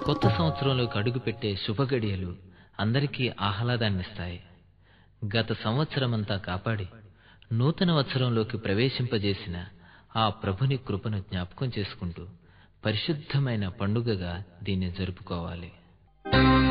కొత్త సంవత్సరంలోకి అడుగుపెట్టే శుభగడియలు అందరికీ ఆహ్లాదాన్నిస్తాయి. గత సంవత్సరమంతా కాపాడి నూతన వత్సరంలోకి ప్రవేశింపజేసిన ఆ ప్రభుని కృపను జ్ఞాపకం చేసుకుంటూ పరిశుద్ధమైన పండుగగా దీన్ని జరుపుకోవాలి.